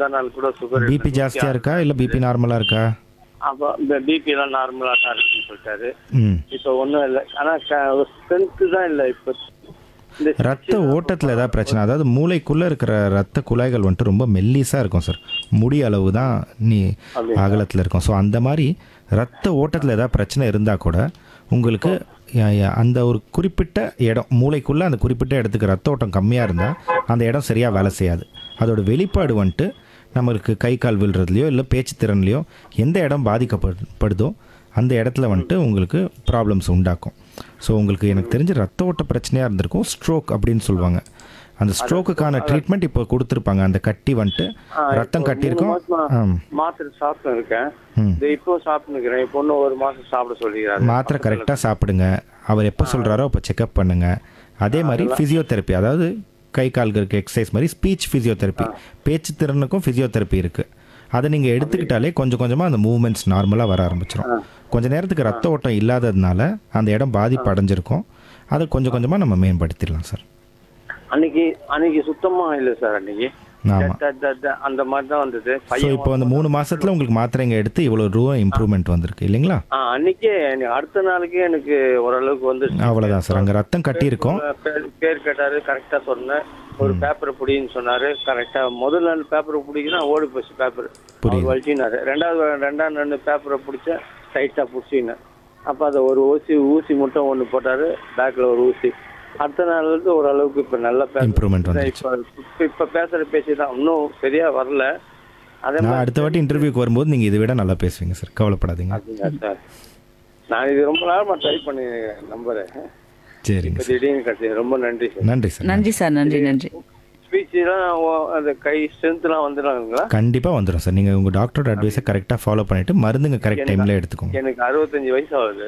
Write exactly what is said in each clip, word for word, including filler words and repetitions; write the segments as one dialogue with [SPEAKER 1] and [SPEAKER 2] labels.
[SPEAKER 1] முந்தா நாள் கூட சுகர்
[SPEAKER 2] பிபி ஜாஸ்தியாக இருக்கா இல்லை பிபி நார்மலாக இருக்கா?
[SPEAKER 1] அப்போ இந்த பிபி எல்லாம் நார்மலாக தான் இருக்குன்னு சொல்லிட்டாரு.
[SPEAKER 2] ம்
[SPEAKER 1] இப்போ ஒன்றும் இல்லை, ஆனால் ஸ்ட்ரென்த்து தான் இல்லை. இப்போ இந்த
[SPEAKER 2] ரத்த ஓட்டத்தில் ஏதாவது பிரச்சனை, அதாவது மூளைக்குள்ளே இருக்கிற ரத்த குழாய்கள் வந்துட்டு ரொம்ப மெல்லிஸாக இருக்கும் சார், முடி அளவு தான் நீ அகலத்தில் இருக்கும். ஸோ அந்த மாதிரி ரத்த ஓட்டத்தில் ஏதாவது பிரச்சனை இருந்தால் கூட உங்களுக்கு ய- ய- அந்த ஒரு குறிப்பிட்ட இடம் மூளைக்குள்ளே அந்த குறிப்பிட்ட இடத்துக்கு ரத்த ஓட்டம் கம்மியாக இருந்தால் அந்த இடம் சரியாக வேலை செய்யாது. அதோட வெளிப்பாடு வந்துட்டு நம்மளுக்கு கை கால் விழுறதுலையோ இல்லை பேச்சு திறன்லையோ எந்த இடம் பாதிக்கப்படுதோ அந்த இடத்துல வந்துட்டு உங்களுக்கு ப்ராப்ளம்ஸ் உண்டாக்கும். ஸோ உங்களுக்கு எனக்கு தெரிஞ்ச ரத்த ஓட்ட பிரச்சனையாக இருந்திருக்கும், ஸ்ட்ரோக் அப்படின்னு சொல்லுவாங்க. அந்த ஸ்ட்ரோக்குக்கான ட்ரீட்மெண்ட் இப்போ கொடுத்துருப்பாங்க. அந்த கட்டி வந்துட்டு ரத்தம் கட்டியிருக்கும். ஆம்.
[SPEAKER 1] மாத்திரை சாப்பிட்டு இருக்கேன்.
[SPEAKER 2] ம்.
[SPEAKER 1] இது இப்போ சாப்பிட்டு இருக்கிறேன். இப்போ இன்னும் ஒரு மாசம் சாப்பிட சொல்லிக்கிறாரு.
[SPEAKER 2] மாத்திரை கரெக்டாக சாப்பிடுங்க. அவர் எப்போ சொல்கிறாரோ அப்போ செக்அப் பண்ணுங்கள். அதே மாதிரி ஃபிசியோதெரப்பி, அதாவது கை கால்களுக்கு எக்ஸசைஸ் மாதிரி ஸ்பீச் ஃபிசியோதெரப்பி, பேச்சு திறனுக்கும் ஃபிசியோதெரப்பி இருக்குது. அதை நீங்கள் எடுத்துக்கிட்டாலே கொஞ்சம் கொஞ்சமாக அந்த மூவ்மெண்ட்ஸ் நார்மலாக வர ஆரம்பிச்சிடும். கொஞ்ச நேரத்துக்கு ரத்த ஓட்டம் இல்லாததுனால அந்த இடம் பாதிப்பு அடைஞ்சிருக்கும். அதை கொஞ்சம் கொஞ்சமாக நம்ம மேம்படுத்திடலாம் சார்.
[SPEAKER 1] அன்னைக்கு அன்னைக்கு சுத்தமா இல்லை சார். அன்னைக்கு
[SPEAKER 2] ஆமாம்.
[SPEAKER 1] த- த- த- அந்த மாதிரி தான் வந்தது.
[SPEAKER 2] ஸோ
[SPEAKER 1] பையன்
[SPEAKER 2] இப்போ அந்த மூணு மாசத்துல உங்களுக்கு மாத்திரைங்க எடுத்து இவ்வளோ ரூபா இம்ப்ரூவ்மெண்ட் வந்திருக்கு இல்லைங்களா?
[SPEAKER 1] ஆ, அன்னைக்கே எனக்கு அடுத்த நாளைக்கே எனக்கு ஓரளவுக்கு வந்து
[SPEAKER 2] அவ்வளோதான் சார். அங்கே ரத்தம் கட்டியிருக்கும்.
[SPEAKER 1] பேர் பேர் கேட்டாரு, கரெக்டா சொன்னேன். ஒரு பேப்பரை பிடின்னு சொன்னாரு, கரெக்டா முதல் நாள் பேப்பரை பிடிக்கணும், ஓடி போச்சு பேப்பர். அவர் வலிச்சினாரு. ரெண்டாவது ரெண்டாவது நாள் பேப்பரை பிடிச்சேன், டைட்டா பிடிச்சினேன். அப்போ அதை ஒரு ஊசி ஊசி மட்டும் ஒன்று போட்டாரு, பேக்கில் ஒரு ஊசி. அடுத்த நாள் வந்து ஓரளவுக்கு இப்போ நல்லா
[SPEAKER 2] Improvement
[SPEAKER 1] பேசுறேன்.
[SPEAKER 2] வந்துருச்சு.
[SPEAKER 1] இப்போ இப்போ இப்போ பேசுகிற பேசி தான் இன்னும் சரியா வரல. அதே
[SPEAKER 2] நான்
[SPEAKER 1] மாதிரி
[SPEAKER 2] அடுத்த வாட்டி இன்டர்வியூக்கு வரும்போது நீங்கள் இதை விட நல்லா பேசுவீங்க சார், கவலைப்படாதீங்க.
[SPEAKER 1] அப்படிங்களா சார்? நான் இது ரொம்ப நேரமாக ட்ரை பண்ணி நம்புறேன்.
[SPEAKER 2] சரிங்க
[SPEAKER 1] இப்போ
[SPEAKER 2] சார்.
[SPEAKER 1] திடீர்னு கிடைச்சது. ரொம்ப நன்றி சார்.
[SPEAKER 2] நன்றி சார்.
[SPEAKER 3] நன்றி சார், நன்றி நன்றி.
[SPEAKER 1] ஸ்பீச்லாம் அந்த கை ஸ்ட்ரென்த்லாம் வந்துடுறாங்களா?
[SPEAKER 2] கண்டிப்பாக வந்துடும் சார். நீங்கள் உங்கள் டாக்டரோட அட்வைஸை கரெக்டாக ஃபாலோ பண்ணிவிட்டு மருந்துங்க கரெக்ட் டைமில் எடுத்துக்கோங்க.
[SPEAKER 1] எனக்கு அறுபத்தஞ்சு வயசு ஆகுது.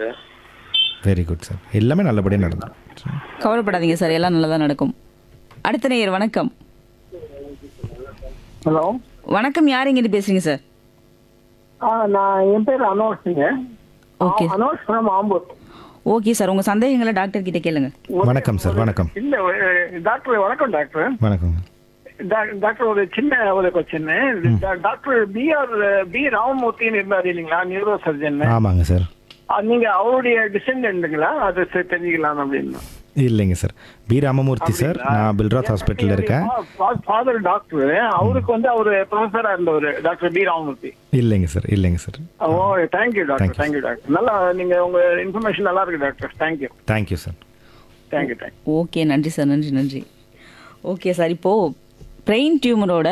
[SPEAKER 2] Very good sir. எல்லாமே நல்லபடியாக நடந்துடும்.
[SPEAKER 3] கவலைப்படாதீங்க சார், எல்லாம் நல்லதா நடக்கும். அடுத்த நேயர் வணக்கம்.
[SPEAKER 4] ஹலோ.
[SPEAKER 3] வணக்கம், யார் இங்கிருந்து பேசுறீங்க சார்?
[SPEAKER 4] ஆ, நான் என் பேர் அனோஷ்ங்க.
[SPEAKER 3] Okay
[SPEAKER 4] Anosh from Ambur.
[SPEAKER 3] Okay sir, உங்க சந்தேகங்களை டாக்டர் கிட்ட கேளுங்க.
[SPEAKER 2] வணக்கம் சார். வணக்கம்.
[SPEAKER 4] இல்ல அஹ், டாக்டர் வணக்கம் டாக்டர்.
[SPEAKER 2] வணக்கம்.
[SPEAKER 4] டா- டாக்டர் ஒரு சின்ன ஒரு question. Doctor B R B ராமமூர்த்தின்னு இருந்தாரு இல்லைங்களா, நியூரோ சர்ஜன்.
[SPEAKER 2] ஆமாங்க சார்.
[SPEAKER 4] நீங்க அவருடைய டிசெண்டன்ட்டுங்களா? அது தெ- தெரிஞ்சுக்கலாம் அப்படின்னு.
[SPEAKER 2] இல்லைங்க சார், பி ராமமூர்த்தி சார். நான் பில்ராத் ஹாஸ்பிட்டலில் இருக்கேன்.
[SPEAKER 4] ஃபாதர் டாக்டர், அவருக்கு வந்து அவரு ப்ரொஃபஸரா இருந்தவர் டாக்டர் பி ராமமூர்த்தி.
[SPEAKER 2] இல்லைங்க சார், இல்லைங்க sir.
[SPEAKER 4] O, thank you doctor.
[SPEAKER 2] Thank you.
[SPEAKER 4] Thank you doctor. நல்லா நீங்க உங்க இன்ஃபர்மேஷன் நல்லா இருக்கு doctor. Thank you
[SPEAKER 2] thank you sir.
[SPEAKER 4] Thank you thank you.
[SPEAKER 3] Okay, நன்றி சார், நன்றி நன்றி. ஓகே சார், இப்போ பிரெயின் டியூமரோட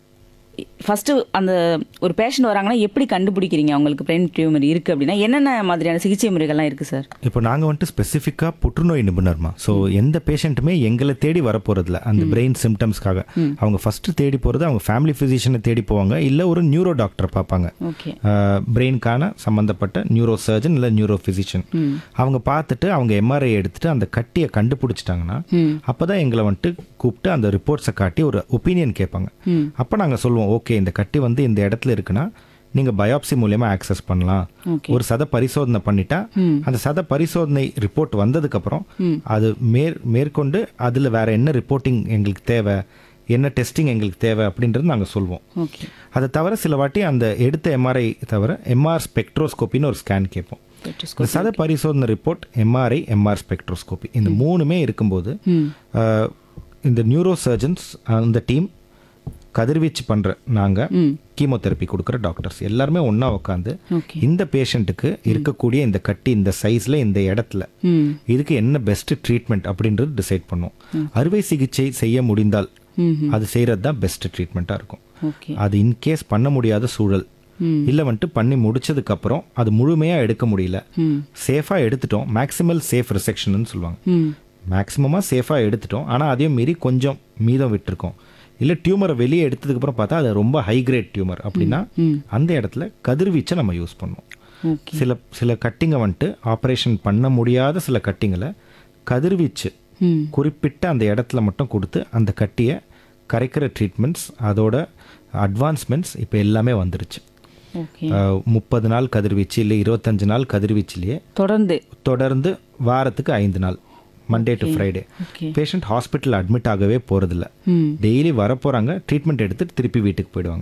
[SPEAKER 3] ஃபர்ஸ்ட் அந்த ஒரு பேஷண்ட் வராங்கன்னா எப்படி கண்டுபிடிக்கிறீங்க அவங்களுக்கு பிரெயின் டியூமர் இருக்கு அப்படின்னா என்னென்ன மாதிரியான சிகிச்சை முறைகள்லாம் இருக்கு சார்?
[SPEAKER 2] இப்போ நாங்கள் வந்துட்டு ஸ்பெசிஃபிக்காக புற்றுநோய் நிபுணர்மா. ஸோ எந்த பேஷண்ட்டுமே எங்களை தேடி வரப்போகிறதில்ல அந்த பிரெயின் சிம்டம்ஸ்க்காக. அவங்க ஃபஸ்ட்டு தேடி போகிறது அவங்க ஃபேமிலி ஃபிசிஷியனை தேடி போவாங்க, இல்லை ஒரு நியூரோ டாக்டர் பார்ப்பாங்க.
[SPEAKER 3] ஓகே.
[SPEAKER 2] பிரெயின்கான சம்மந்தப்பட்ட நியூரோ சர்ஜன் இல்லை நியூரோ ஃபிசிஷியன். அவங்க பார்த்துட்டு அவங்க எம்ஆர்ஐ எடுத்துட்டு அந்த கட்டியை கண்டுபிடிச்சிட்டாங்கன்னா அப்போ தான் எங்களை வந்துட்டு கூப்பிட்டு அந்த ரிப்போர்ட்ஸை காட்டி ஒரு ஒப்பீனியன் கேட்பாங்க. அப்போ நாங்கள் சொல்லுவோம், ஓகே இந்த கட்டி வந்து இந்த இடத்துல இருக்குன்னா நீங்கள் பயாப்சி மூலயமா ஆக்சஸ் பண்ணலாம். ஒரு சத பரிசோதனை பண்ணிட்டா அந்த சத பரிசோதனை ரிப்போர்ட் வந்ததுக்கப்புறம் அது மேற் மேற்கொண்டு அதில் வேற என்ன ரிப்போர்ட்டிங் எங்களுக்கு தேவை, என்ன டெஸ்டிங் எங்களுக்கு தேவை அப்படின்றது நாங்கள் சொல்லுவோம்.
[SPEAKER 3] ஓகே.
[SPEAKER 2] அதை தவிர சில வாட்டி அந்த எடுத்த எம்ஆர்ஐ தவிர எம்ஆர் ஸ்பெக்ட்ரோஸ்கோப்பின்னு ஒரு ஸ்கேன் கேட்போம். இந்த சத பரிசோதனை ரிப்போர்ட், எம்ஆர்ஐ, எம்ஆர் ஸ்பெக்ட்ரோஸ்கோப்பி, இந்த மூணுமே இருக்கும்போது அஹ், இந்த நியூரோ சர்ஜன்ஸ் அந்த டீம், கதிர்வீச்சு பண்ணுற நாங்கள், கீமோதெரப்பி கொடுக்குற டாக்டர்ஸ் எல்லாருமே ஒன்றா உட்காந்து
[SPEAKER 3] ஓகே.
[SPEAKER 2] இந்த பேஷண்ட்டுக்கு இருக்கக்கூடிய இந்த கட்டி இந்த சைஸில் இந்த இடத்துல இதுக்கு என்ன பெஸ்ட் ட்ரீட்மெண்ட் அப்படின்றது டிசைட் பண்ணுவோம். அறுவை சிகிச்சை செய்ய முடிந்தால் அது செய்கிறது தான் பெஸ்ட் ட்ரீட்மெண்ட்டாக இருக்கும்.
[SPEAKER 3] ஓகே.
[SPEAKER 2] அது இன்கேஸ் பண்ண முடியாத சூழல் இல்லை வந்துட்டு பண்ணி முடிச்சதுக்கப்புறம் அது முழுமையாக எடுக்க முடியல, சேஃபாக எடுத்துட்டோம், மேக்ஸிமல் சேஃப் ரிசெக்ஷன்னு சொல்லுவாங்க. மேக்ஸிமமாக சேஃபாக எடுத்துட்டோம், ஆனால் அதையும் மீறி கொஞ்சம் மீதம் விட்டுருக்கோம், இல்லை டியூமரை வெளியே எடுத்ததுக்கப்புறம் பார்த்தா அது ரொம்ப ஹை கிரேட் டியூமர் அப்படின்னா அந்த இடத்துல கதிர்வீச்சை நம்ம யூஸ் பண்ணுவோம்.
[SPEAKER 3] ஓகே.
[SPEAKER 2] சில சில கட்டிங்கை வந்துட்டு ஆப்ரேஷன் பண்ண முடியாத சில கட்டிங்களை கதிர்வீச்சு குறிப்பிட்ட அந்த இடத்துல மட்டும் கொடுத்து அந்த கட்டியை கரைக்கிற ட்ரீட்மெண்ட்ஸ், அதோட அட்வான்ஸ்மெண்ட்ஸ் இப்போ எல்லாமே வந்துருச்சு.
[SPEAKER 3] ஓகே.
[SPEAKER 2] முப்பது நாள் கதிர்வீச்சு இல்லை இருபத்தஞ்சு நாள் கதிர்வீச்சிலேயே
[SPEAKER 3] தொடர்ந்து
[SPEAKER 2] தொடர்ந்து வாரத்துக்கு ஐந்து நாள், Monday to Friday. Patient hospital admit ஆகவே போகிறதில்ல, டெய்லி வர போகிறாங்க, ட்ரீட்மெண்ட் எடுத்துட்டு திருப்பி வீட்டுக்கு போயிடுவாங்க.